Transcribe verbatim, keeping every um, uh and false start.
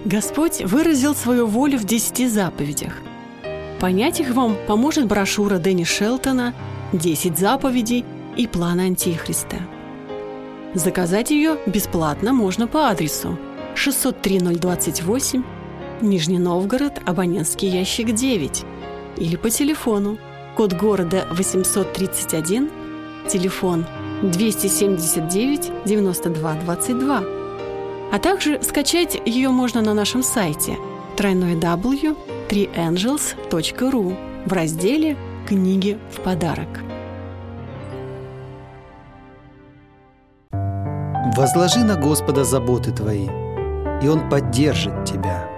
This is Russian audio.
Господь выразил свою волю в десяти заповедях. Понять их вам поможет брошюра Дэнни Шелтона «Десять заповедей и план Антихриста». Заказать ее бесплатно можно по адресу шестьсот три ноль двадцать восемь, Нижний Новгород, абонентский ящик девять, или по телефону, код города восемьсот тридцать один, телефон двести семьдесят девять девяносто два двадцать два. А также скачать ее можно на нашем сайте дабл ю дабл ю дабл ю точка три энджелс точка ру в разделе «Книги в подарок». Возложи на Господа заботы твои, и Он поддержит тебя.